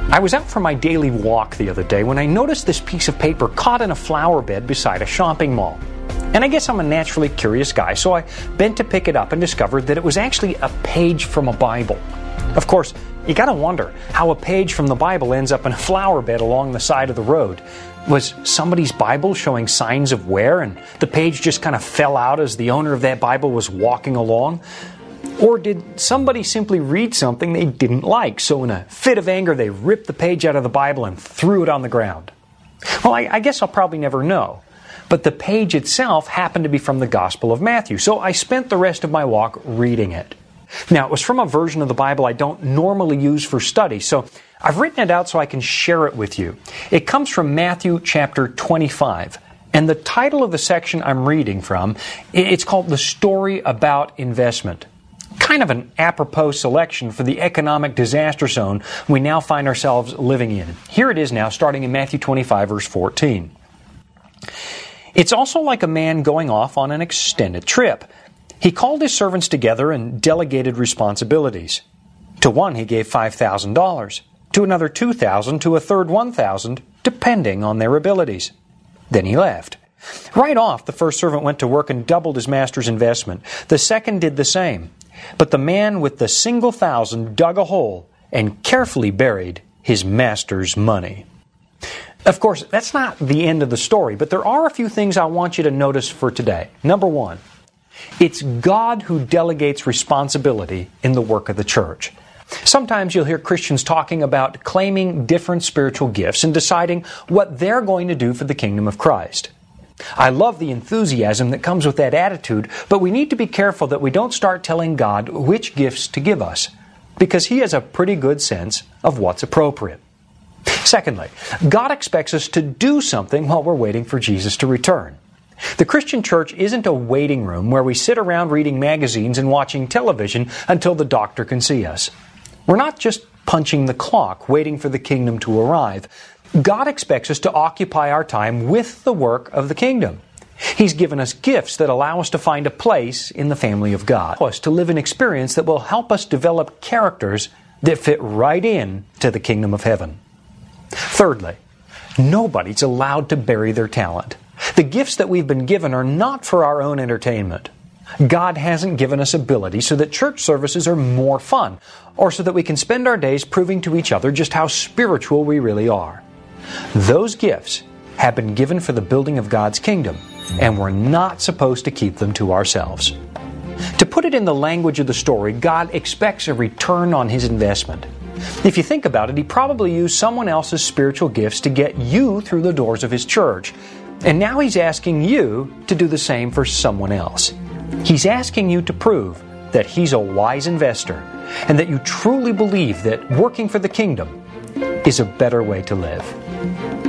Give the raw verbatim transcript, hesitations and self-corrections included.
I was out for my daily walk the other day when I noticed this piece of paper caught in a flower bed beside a shopping mall. And I guess I'm a naturally curious guy, so I bent to pick it up and discovered that it was actually a page from a Bible. Of course, you gotta wonder how a page from the Bible ends up in a flower bed along the side of the road. Was somebody's Bible showing signs of wear and the page just kind of fell out as the owner of that Bible was walking along? Or did somebody simply read something they didn't like, so in a fit of anger they ripped the page out of the Bible and threw it on the ground? Well, I, I guess I'll probably never know. But the page itself happened to be from the Gospel of Matthew, so I spent the rest of my walk reading it. Now, it was from a version of the Bible I don't normally use for study, so I've written it out so I can share it with you. It comes from Matthew chapter twenty-five, and the title of the section I'm reading from, it's called The Story About Investment. Kind of an apropos selection for the economic disaster zone we now find ourselves living in. Here it is now, starting in Matthew twenty-five, verse fourteen. It's also like a man going off on an extended trip. He called his servants together and delegated responsibilities. To one he gave five thousand dollars, to another two thousand dollars, to a third one thousand dollars, depending on their abilities. Then he left. Right off, the first servant went to work and doubled his master's investment. The second did the same. But the man with the single thousand dug a hole and carefully buried his master's money. Of course, that's not the end of the story, but there are a few things I want you to notice for today. Number one, it's God who delegates responsibility in the work of the church. Sometimes you'll hear Christians talking about claiming different spiritual gifts and deciding what they're going to do for the kingdom of Christ. I love the enthusiasm that comes with that attitude, but we need to be careful that we don't start telling God which gifts to give us, because He has a pretty good sense of what's appropriate. Secondly, God expects us to do something while we're waiting for Jesus to return. The Christian church isn't a waiting room where we sit around reading magazines and watching television until the doctor can see us. We're not just punching the clock, waiting for the kingdom to arrive. God expects us to occupy our time with the work of the kingdom. He's given us gifts that allow us to find a place in the family of God, us to live an experience that will help us develop characters that fit right in to the kingdom of heaven. Thirdly, nobody's allowed to bury their talent. The gifts that we've been given are not for our own entertainment. God hasn't given us ability so that church services are more fun, or so that we can spend our days proving to each other just how spiritual we really are. Those gifts have been given for the building of God's kingdom, and we're not supposed to keep them to ourselves. To put it in the language of the story, God expects a return on His investment. If you think about it, He probably used someone else's spiritual gifts to get you through the doors of His church. And now He's asking you to do the same for someone else. He's asking you to prove that He's a wise investor and that you truly believe that working for the kingdom is a better way to live.